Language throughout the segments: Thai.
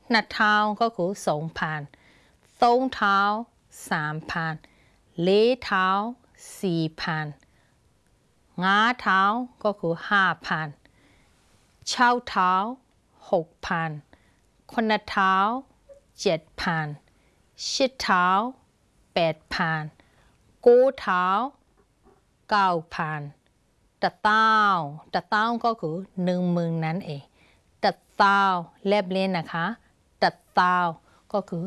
นัดเท้าก็คือ2,000ต้นเท้า3,000เลี้เท้า4,000งาเท้าก็คือ5,000เช่าเท้า6,000คนละเท้า7,000ชิดเท้า8,000กูเท้า9,000ตะเต้าก็คือ10,000นั่นเองตะเต้าเล็บเล่นนะคะตะเต้าก็คือ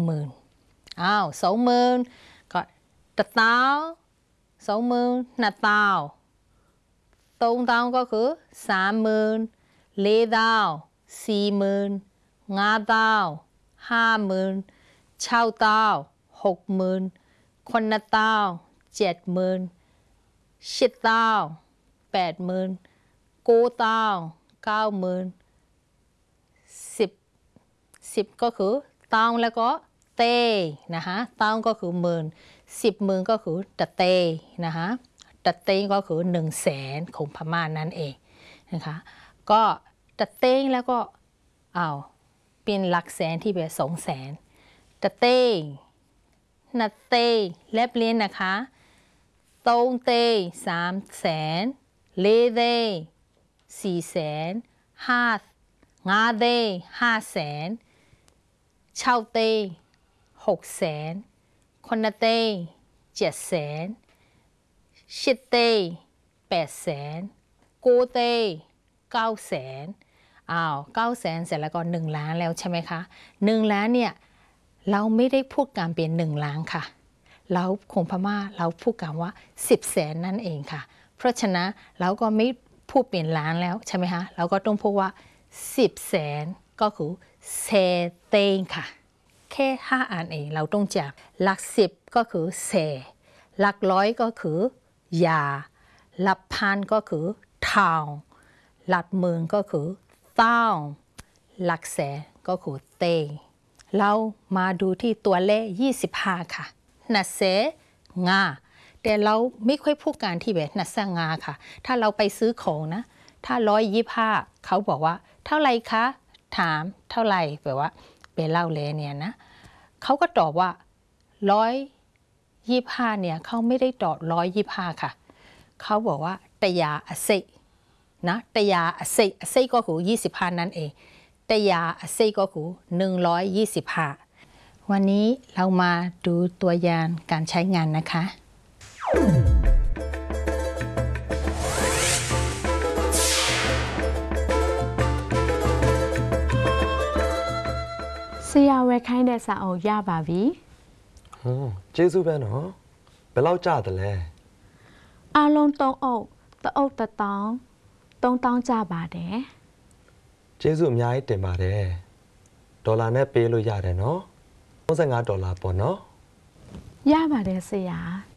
10,00020,000ก็ตะเต้า20,000นัดเต้าต้นเต้าก็คือ30,000เลี้เต้า40,000งาเต้า50,000เช่าเต้า60,000คนละเต้า70,000ชิดเต้า80,000กูเต้า90,00010ก็คือเต้าแล้วก็เต้นะคะเต้าก็คือ10,000ก็คือตะเต้นะคะตะเต้ก็คือ100,000ของพม่านั่นเองนะคะก็ตะเต้แล้วก็เป็นหลักแสนที่เป็น200,000ตะเต้นัดเต้เล็บเลี้ยนนะคะต้นเต้300,000เลี้เต้400,000งาเต้500,000เช่าเต้600,000คนละเต้700,000ชิดเต้800,000กูเต้900,000 900,000เสร็จแล้วก็1 ล้านแล้วใช่ไหมคะ1 ล้านเนี่ยเราไม่ได้พูดกันเป็น1 ล้านค่ะเราคงพม่าเราพูดกันว่า10,000,000นั่นเองค่ะเพราะฉะนั้นเราก็ไม่พูดเป็นล้านแล้วใช่ไหมคะเราก็ต้องพูดว่า10,000,000ก็คือเซเต้งค่ะแค่5 อันเองเราต้องจับหลัก10ก็คือเซหลักร้อยก็คือยาหลักพันก็คือทาวหลักหมื่นก็คือเต้าหลักแสนก็คือเต้เรามาดูที่ตัวเลข25ค่ะนัดเสงาแต่เราไม่ค่อยพูดกันที่แบบนัดเสงาค่ะถ้าเราไปซื้อของนะถ้า125เขาบอกว่าเท่าไรคะถามเท่าไรแบบว่าเป็นเล่าเลยเนี่ยนะเขาก็ตอบว่า125เนี่ยเขาไม่ได้ตอบ125ค่ะเขาบอกว่าตยาอเซนะตยาอเซก็คือ25นั่นเองตยาอเซก็คือ125วันนี้เรามาดูตัวอย่างการใช้งานนะคะဆရာဝယ်ခိုင်းတဲ့စာအုပ်ရပါပြီကျေးဇူးပဲနော်ဘယ်လောက်ကျတယ်လဲအားလုံး3 အုပ်တစ်အုပ်1000ကျပါတယ်ကျေးဇူးအများကြီးတင်ပါတယ်ဒေါ်လာနဲ့ပေးလို့ရတယ်နော်$35ပေါ့နော်ရပါတယ်ဆရာ